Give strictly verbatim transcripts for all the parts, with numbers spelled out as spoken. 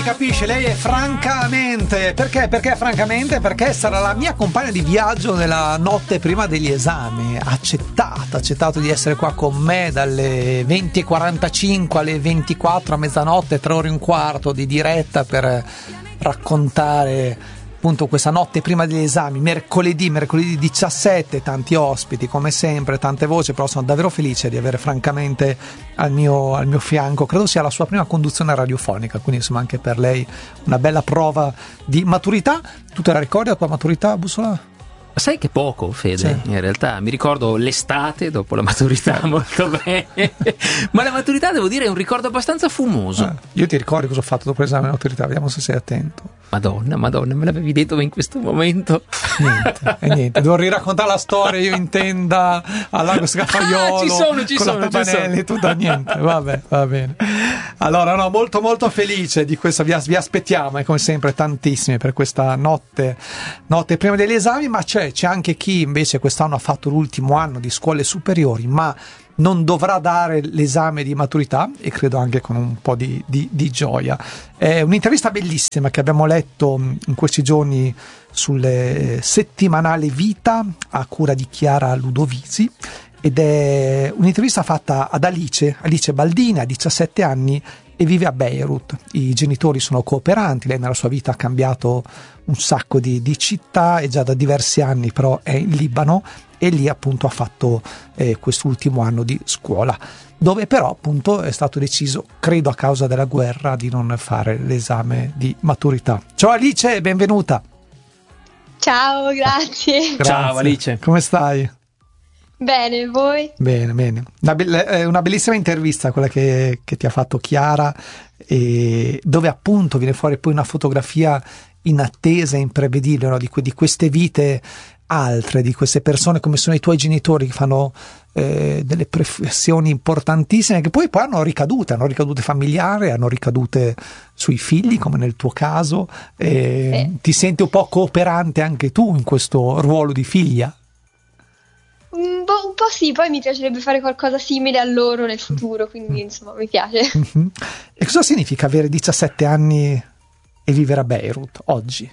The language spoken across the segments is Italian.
capisce, lei è francamente. Perché? Perché francamente? Perché sarà la mia compagna di viaggio nella notte prima degli esami. Ha accettato, ha accettato di essere qua con me dalle venti e quarantacinque alle ventiquattro a mezzanotte, tre ore e un quarto di diretta per raccontare appunto questa notte prima degli esami, mercoledì, mercoledì diciassette, tanti ospiti come sempre, tante voci, però sono davvero felice di avere francamente al mio, al mio fianco, credo sia la sua prima conduzione radiofonica, quindi insomma anche per lei una bella prova di maturità. Tu te la ricordi la tua maturità, Bussola? Sai che poco, Fede, sì. In realtà mi ricordo l'estate dopo la maturità molto bene, ma la maturità devo dire è un ricordo abbastanza fumoso. Eh, io ti ricordi cosa ho fatto dopo l'esame di maturità, vediamo se sei attento. Madonna, madonna, me l'avevi detto in questo momento? Niente, e niente, devo riraccontare la storia, io in tenda al lago Scaffaiolo, ah, ci sono, ci con sono, la Pavanelli, tutto niente, vabbè, va bene. Allora, no, molto molto felice di questa, vi, vi aspettiamo, e come sempre tantissimi per questa notte, notte prima degli esami, ma c'è, c'è anche chi invece quest'anno ha fatto l'ultimo anno di scuole superiori, ma non dovrà dare l'esame di maturità, e credo anche con un po' di, di, di gioia. È un'intervista bellissima che abbiamo letto in questi giorni sul settimanale Vita a cura di Chiara Ludovisi, ed è un'intervista fatta ad Alice, Alice Baldini, ha diciassette anni e vive a Beirut. I genitori sono cooperanti, lei nella sua vita ha cambiato un sacco di, di città e già da diversi anni però è in Libano, e lì appunto ha fatto eh, quest'ultimo anno di scuola, dove però appunto è stato deciso, credo a causa della guerra, di non fare l'esame di maturità. Ciao Alice, benvenuta. Ciao, grazie. Grazie. Ciao Alice. Come stai? Bene, voi? Bene, bene. Una, be- una bellissima intervista quella che, che ti ha fatto Chiara, e dove appunto viene fuori poi una fotografia inattesa e imprevedibile, no? di, que- di queste vite altre, di queste persone come sono i tuoi genitori, che fanno eh, delle professioni importantissime che poi, poi hanno ricadute, hanno ricadute familiari, hanno ricadute sui figli come nel tuo caso, e sì. Ti senti un po' cooperante anche tu in questo ruolo di figlia? Un po', un po' sì, poi mi piacerebbe fare qualcosa simile a loro nel futuro, quindi insomma mi piace. Mm-hmm. E cosa significa avere diciassette anni e vivere a Beirut oggi?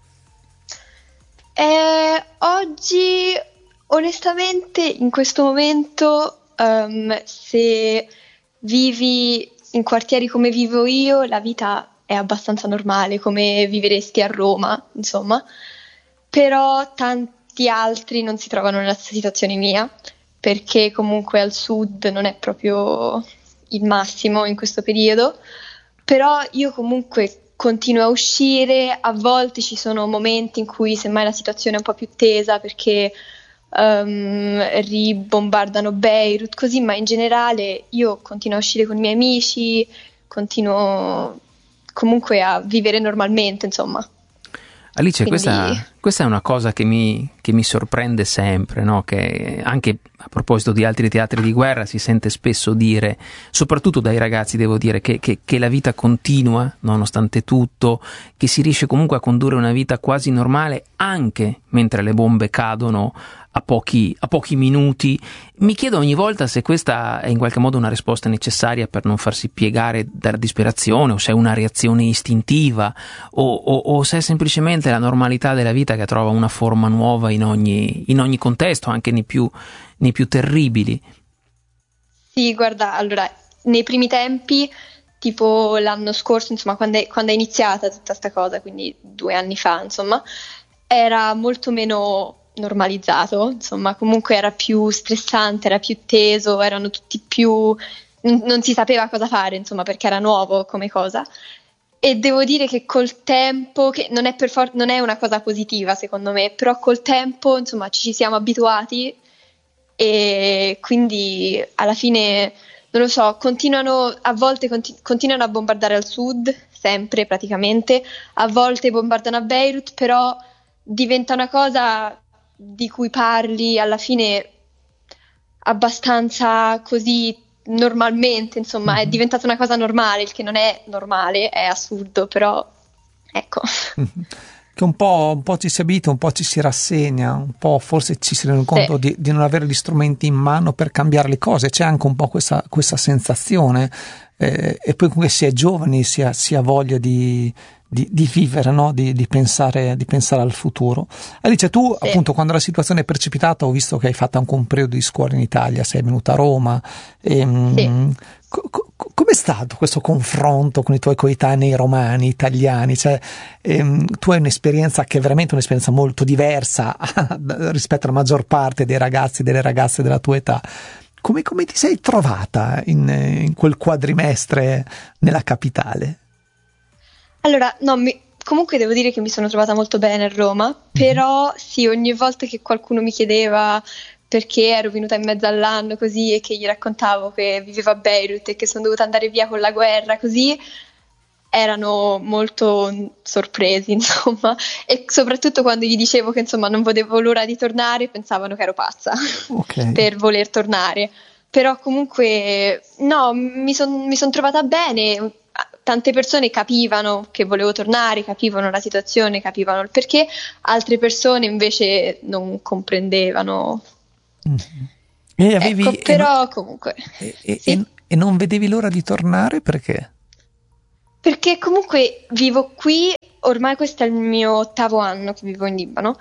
Eh, oggi, onestamente, in questo momento, um, se vivi in quartieri come vivo io, la vita è abbastanza normale, come vivresti a Roma, insomma. Però tanti altri non si trovano nella stessa situazione mia, perché comunque al sud non è proprio il massimo in questo periodo. Però io comunque continuo a uscire, a volte ci sono momenti in cui semmai la situazione è un po' più tesa perché um, ribombardano Beirut, così, ma in generale io continuo a uscire con i miei amici, continuo comunque a vivere normalmente, insomma. Alice, Quindi... questa, questa è una cosa che mi, che mi sorprende sempre, no? Che anche a proposito di altri teatri di guerra si sente spesso dire, soprattutto dai ragazzi devo dire, che, che, che la vita continua nonostante tutto, che si riesce comunque a condurre una vita quasi normale anche mentre le bombe cadono a pochi, a pochi minuti. Mi chiedo ogni volta se questa è in qualche modo una risposta necessaria per non farsi piegare dalla disperazione, o se è una reazione istintiva, o, o, o se è semplicemente la normalità della vita che trova una forma nuova in ogni, in ogni contesto, anche nei più, nei più terribili. Sì, guarda, allora, nei primi tempi, tipo l'anno scorso, insomma, quando è, quando è iniziata tutta sta cosa, quindi due anni fa, insomma, era molto meno normalizzato, insomma, comunque era più stressante, era più teso, erano tutti più, non si sapeva cosa fare, insomma, perché era nuovo come cosa. E devo dire che col tempo, che non è per for- non è una cosa positiva secondo me, però col tempo, insomma, ci siamo abituati, e quindi alla fine, non lo so, continuano a volte conti- continuano a bombardare al sud, sempre praticamente, a volte bombardano a Beirut, però diventa una cosa di cui parli alla fine abbastanza così normalmente, insomma, mm-hmm. È diventata una cosa normale, il che non è normale, è assurdo, però ecco. che un po', un po' ci si abitua, un po' ci si rassegna, un po' forse ci si rende conto sì. di, di non avere gli strumenti in mano per cambiare le cose, c'è anche un po' questa, questa sensazione, eh, e poi comunque si è giovani, si ha, si ha voglia di, di, di vivere, no? di, di, pensare, di pensare al futuro. Alice, tu sì. appunto quando la situazione è precipitata, ho visto che hai fatto anche un periodo di scuola in Italia, sei venuta a Roma, e, sì. co- co- com'è stato questo confronto con i tuoi coetanei romani, italiani? Cioè, ehm, tu hai un'esperienza che è veramente un'esperienza molto diversa rispetto alla maggior parte dei ragazzi e delle ragazze della tua età. Come, come ti sei trovata in, in quel quadrimestre nella capitale? Allora, no, mi, comunque devo dire che mi sono trovata molto bene a Roma, mm-hmm. però sì, ogni volta che qualcuno mi chiedeva perché ero venuta in mezzo all'anno così e che gli raccontavo che vivevo a Beirut e che sono dovuta andare via con la guerra così, erano molto sorpresi, insomma, e soprattutto quando gli dicevo che insomma non vedevo l'ora di tornare, pensavano che ero pazza okay. per voler tornare. Però comunque no, mi sono mi son trovata bene, tante persone capivano che volevo tornare, capivano la situazione, capivano il perché, altre persone invece non comprendevano. Mm-hmm. E avevi, ecco, però e non, comunque e, e, sì? e, e non vedevi l'ora di tornare perché? Perché comunque vivo qui, ormai questo è il mio ottavo anno che vivo in Libano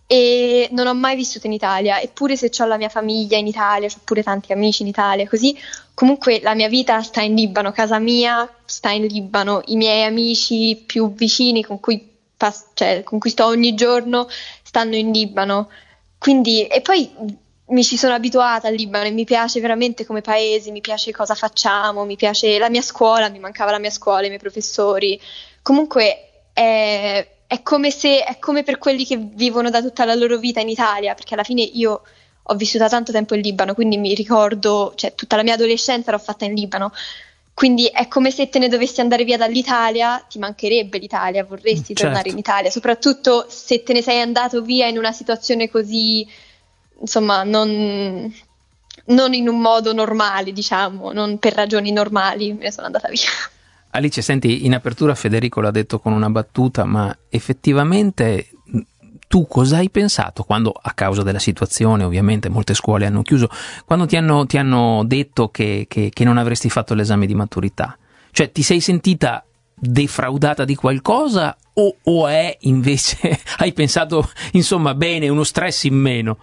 e non ho mai vissuto in Italia, eppure se ho la mia famiglia in Italia, ho pure tanti amici in Italia, così comunque la mia vita sta in Libano, casa mia sta in Libano, i miei amici più vicini con cui, pass- cioè, con cui sto ogni giorno stanno in Libano, quindi e poi mi ci sono abituata al Libano e mi piace veramente come paese, mi piace cosa facciamo, mi piace la mia scuola, mi mancava la mia scuola, i miei professori. Comunque è, è come se è come per quelli che vivono da tutta la loro vita in Italia, perché alla fine io ho vissuto tanto tempo in Libano, quindi mi ricordo, cioè tutta la mia adolescenza l'ho fatta in Libano. Quindi è come se te ne dovessi andare via dall'Italia, ti mancherebbe l'Italia, vorresti certo. tornare in Italia, soprattutto se te ne sei andato via in una situazione così, insomma, non, non in un modo normale, diciamo, non per ragioni normali, me ne sono andata via. Alice, senti, in apertura Federico l'ha detto con una battuta, ma effettivamente tu cosa hai pensato quando, a causa della situazione, ovviamente molte scuole hanno chiuso, quando ti hanno, ti hanno detto che, che, che non avresti fatto l'esame di maturità? Cioè, ti sei sentita defraudata di qualcosa o, o è invece, hai pensato, insomma, bene, uno stress in meno?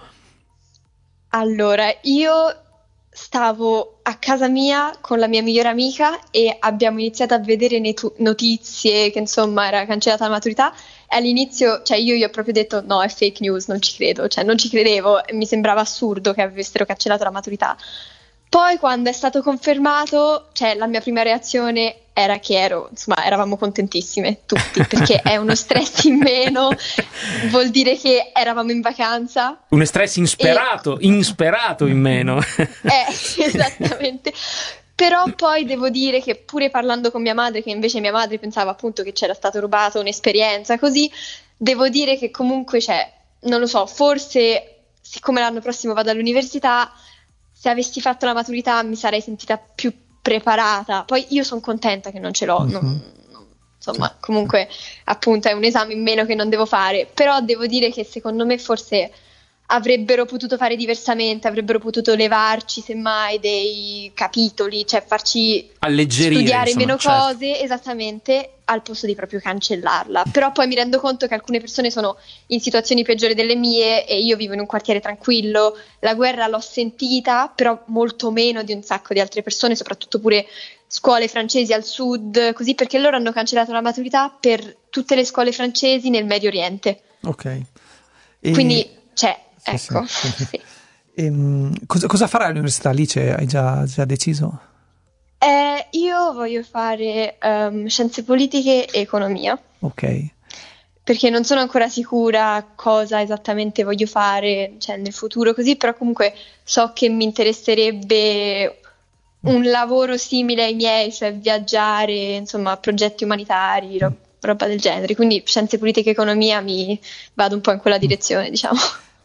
Allora, io stavo a casa mia con la mia migliore amica e abbiamo iniziato a vedere netu- notizie che insomma era cancellata la maturità e all'inizio, cioè io gli ho proprio detto no, è fake news, non ci credo, cioè non ci credevo, mi sembrava assurdo che avessero cancellato la maturità. Poi quando è stato confermato, cioè la mia prima reazione era che ero, insomma, eravamo contentissime tutti, perché è uno stress in meno, vuol dire che eravamo in vacanza. Uno stress insperato, e... insperato in meno. Eh, esattamente. Però poi devo dire che pure parlando con mia madre, che invece mia madre pensava appunto che c'era stato rubato un'esperienza così, devo dire che comunque c'è, non lo so, forse siccome l'anno prossimo vado all'università, se avessi fatto la maturità mi sarei sentita più preparata. Poi io sono contenta che non ce l'ho, mm-hmm. non, non, insomma, comunque appunto è un esame in meno che non devo fare, però devo dire che secondo me forse avrebbero potuto fare diversamente, avrebbero potuto levarci semmai dei capitoli, cioè farci alleggerire, studiare insomma, meno certo. cose, esattamente, al posto di proprio cancellarla. Però poi mi rendo conto che alcune persone sono in situazioni peggiori delle mie e io vivo in un quartiere tranquillo, la guerra l'ho sentita, però molto meno di un sacco di altre persone, soprattutto pure scuole francesi al sud, così, perché loro hanno cancellato la maturità per tutte le scuole francesi nel Medio Oriente. Ok. E... Quindi, cioè, Sì, ecco. sì, sì. Sì. E, cosa, cosa farai all'università, Alice? Hai già, già deciso? Eh, io voglio fare um, scienze politiche e economia. Ok. Perché non sono ancora sicura cosa esattamente voglio fare, cioè nel futuro così, però comunque so che mi interesserebbe un lavoro simile ai miei, cioè viaggiare, insomma, progetti umanitari, ro- roba del genere. Quindi scienze politiche e economia mi vado un po' in quella direzione, diciamo.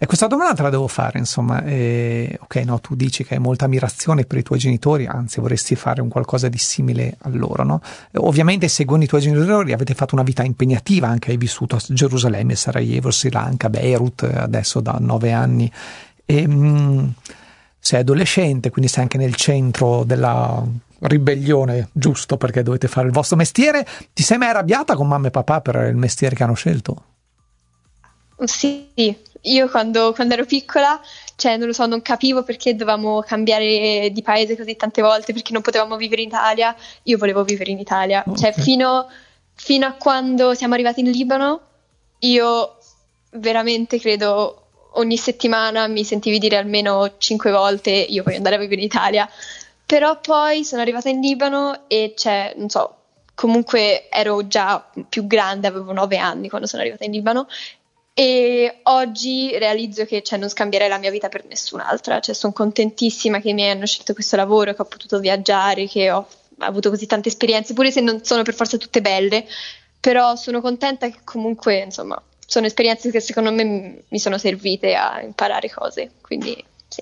E questa domanda te la devo fare, insomma, e, ok, no, tu dici che hai molta ammirazione per i tuoi genitori, anzi vorresti fare un qualcosa di simile a loro, no? E ovviamente seguendo i tuoi genitori avete fatto una vita impegnativa, anche hai vissuto a Gerusalemme, Sarajevo, Sri Lanka, Beirut, adesso da nove anni, e mh, sei adolescente, quindi sei anche nel centro della ribellione, giusto, perché dovete fare il vostro mestiere. Ti sei mai arrabbiata con mamma e papà per il mestiere che hanno scelto? Sì, io quando, quando ero piccola, cioè non lo so, non capivo perché dovevamo cambiare di paese così tante volte, perché non potevamo vivere in Italia. Io volevo vivere in Italia, Okay. cioè fino, fino a quando siamo arrivati in Libano, io veramente credo ogni settimana mi sentivi dire almeno cinque volte io voglio andare a vivere in Italia. Però poi sono arrivata in Libano e cioè, non so, comunque ero già più grande, avevo nove anni quando sono arrivata in Libano, e oggi realizzo che cioè, non scambierei la mia vita per nessun'altra, cioè sono contentissima che i miei hanno scelto questo lavoro, che ho potuto viaggiare, che ho avuto così tante esperienze, pure se non sono per forza tutte belle, però sono contenta che comunque, insomma, sono esperienze che secondo me mi sono servite a imparare cose, quindi sì.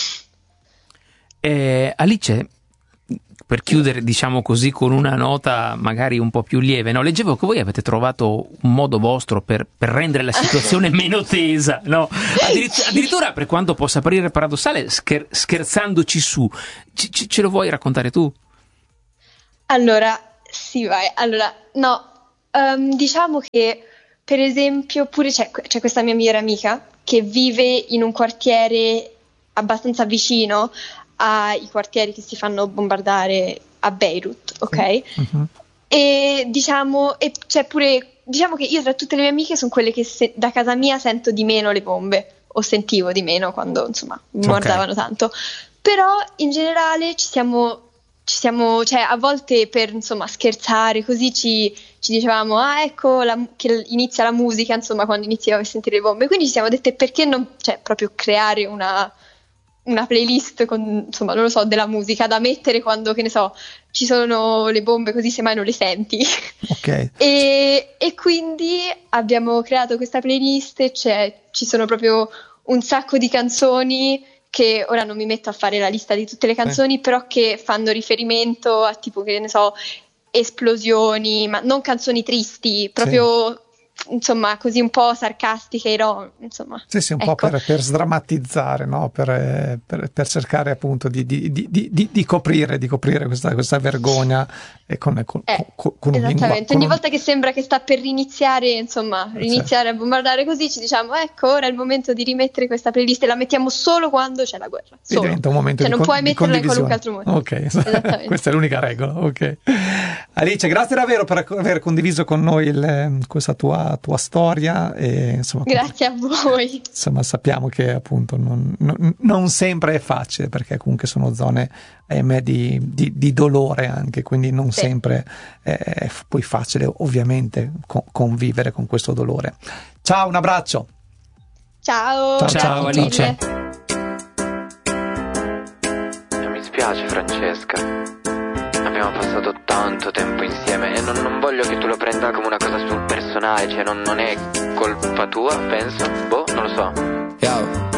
Eh, Alice, per chiudere, diciamo così, con una nota magari un po' più lieve, no? Leggevo che voi avete trovato un modo vostro per, per rendere la situazione meno tesa, no? Addirittura, addirittura, per quanto possa apparire paradossale, scher- scherzandoci su. C- c- ce lo vuoi raccontare tu? Allora, sì, vai. Allora, no, um, diciamo che, per esempio, pure c'è, c'è questa mia migliore amica che vive in un quartiere abbastanza vicino ai quartieri che si fanno bombardare a Beirut, ok? Uh-huh. E diciamo, e c'è pure, diciamo che io tra tutte le mie amiche sono quelle che se, da casa mia sento di meno le bombe, o sentivo di meno quando, insomma, bombardavano okay. tanto. Però in generale ci siamo, ci siamo, cioè a volte per, insomma, scherzare, così ci, ci dicevamo, ah ecco la, che inizia la musica, insomma, quando iniziamo a sentire le bombe. Quindi ci siamo dette perché non, cioè proprio creare una una playlist con, insomma, non lo so, della musica da mettere quando, che ne so, ci sono le bombe, così semmai non le senti. Ok. e, e quindi abbiamo creato questa playlist, cioè ci sono proprio un sacco di canzoni che ora non mi metto a fare la lista di tutte le canzoni, eh. però che fanno riferimento a tipo, che ne so, esplosioni, ma non canzoni tristi, proprio... Sì. Insomma, così un po' sarcastiche, no? Insomma, sì, sì, un ecco. po' per, per sdrammatizzare, no? Per, per, per cercare appunto di, di, di, di, di coprire, di coprire questa, questa vergogna e con, con, eh, con, con esattamente. un Ogni con volta che sembra che sta per riniziare, insomma, riniziare certo. a bombardare così, ci diciamo, ecco, ora è il momento di rimettere questa playlist e la mettiamo solo quando c'è la guerra. Solo. Diventa un momento cioè, di non con, puoi metterla in qualunque altro modo. Ok, questa è l'unica regola. Ok. Alice, grazie davvero per aver condiviso con noi il, questa tua, tua storia. E, insomma, grazie a voi. Insomma, sappiamo che appunto non, non, non sempre è facile, perché comunque sono zone ahimè di, di, di dolore anche, quindi non sì. sempre è poi facile ovviamente co- convivere con questo dolore. Ciao, un abbraccio. Ciao, ciao, ciao Alice. Mi spiace Francesca, abbiamo passato tanto tempo insieme e non, non voglio che tu lo prenda come una cosa sul personale, cioè non, non è colpa tua, penso, boh, non lo so. Ciao.